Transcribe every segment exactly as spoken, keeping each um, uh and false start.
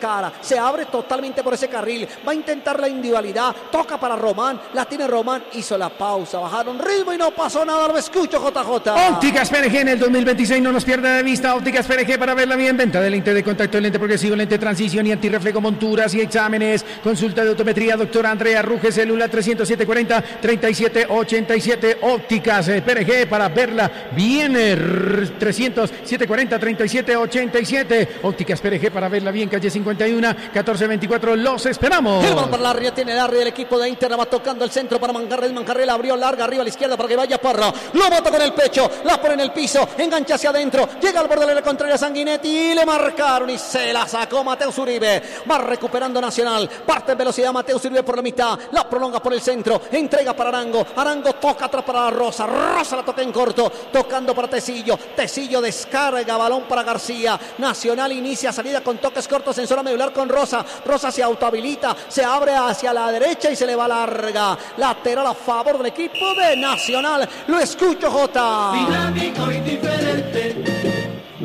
encara, se abre totalmente por ese carril, va a intentar la individualidad, toca para Román, la tiene Román, hizo la pausa, bajaron ritmo y no pasó nada, lo escucho J J. Ópticas P R G en el dos mil veintiséis, no nos pierda de vista. Ópticas P R G para verla bien, venta de lente de contacto, lente progresivo, lente de transición y antirreflejo, monturas y exámenes, consulta de optometría, doctora Andrea Ruge, celular trescientos siete cuarenta, treinta y siete ochenta y siete. Ópticas P R G para verla bien, trescientos siete cuarenta, treinta y siete ochenta y siete. Ópticas P R G para verla bien, calle cincuenta y uno, catorce veinticuatro, los esperamos. El balón para Larry, ya tiene Larry, el equipo de Inter va tocando el centro para Mancarrel, Mancarrel abrió larga arriba a la izquierda para que vaya Parra, lo bota con el pecho, la pone en el piso, engancha hacia adentro, llega al borde de la contraria Sanguinetti y le marcaron y se la sacó Mateus Uribe, va recuperando Nacional, parte en velocidad Mateus Uribe por la mitad, la prolonga por el centro, entrega para Arango, Arango toca atrás para Rosa, Rosa la toca en corto, tocando para Tecillo, Tecillo descarga, balón para García, Nacional inicia salida con toques cortos en zona medular con Rosa, Rosa se autohabilita, se abre hacia la derecha y se le va larga, lateral a favor del equipo de Nacional, lo escucho J. Dinámico y diferente.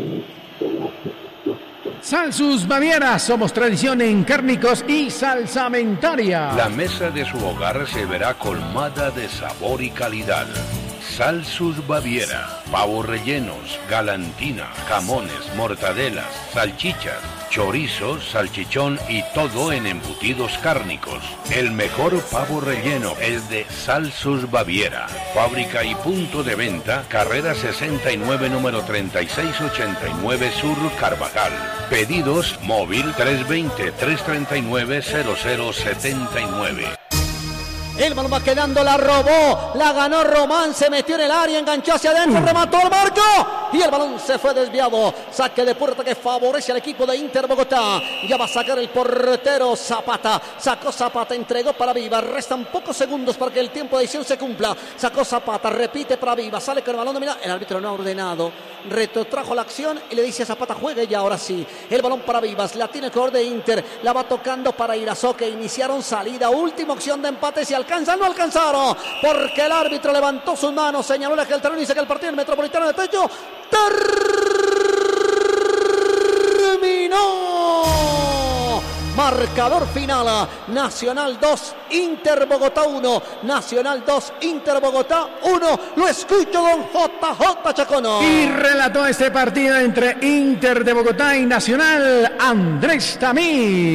Salsus Baviera, somos tradición en cárnicos y salsamentaria. La mesa de su hogar se verá colmada de sabor y calidad. Salsus Baviera, pavos rellenos, galantina, jamones, mortadelas, salchichas, chorizo, salchichón y todo en embutidos cárnicos. El mejor pavo relleno es de Salsus Baviera. Fábrica y punto de venta, carrera sesenta y nueve, número treinta y seis ochenta y nueve Sur, Carvajal. Pedidos móvil tres dos cero, tres tres nueve, cero cero siete nueve. El balón va quedando, la robó, la ganó Román, se metió en el área, enganchó hacia adentro, remató al marco y el balón se fue desviado. Saque de puerta que favorece al equipo de Inter Bogotá. Ya va a sacar el portero Zapata. Sacó Zapata, entregó para Vivas. Restan pocos segundos para que el tiempo de edición se cumpla. Sacó Zapata, repite para Vivas, sale con el balón dominado. El árbitro no ha ordenado. Retrotrajo la acción y le dice a Zapata, juegue ya ahora sí. El balón para Vivas, la tiene el jugador de Inter, la va tocando para Irazó, que iniciaron salida. Última opción de empate, si alcanzan, no alcanzaron, porque el árbitro levantó sus manos, señaló que el terreno y dice que el partido del Metropolitano de Techo terminó. Marcador final, Nacional dos, Inter Bogotá uno, Nacional dos, Inter Bogotá uno. Lo escucho don J J Chacono. Y relató este partido entre Inter de Bogotá y Nacional, Andrés Tamí.